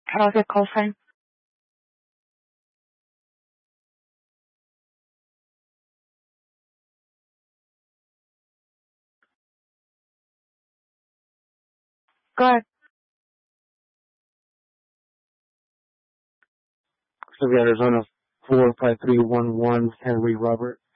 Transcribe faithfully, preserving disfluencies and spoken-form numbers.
How do I get call sign? Go ahead. So we Arizona four five three one one Henry Robert.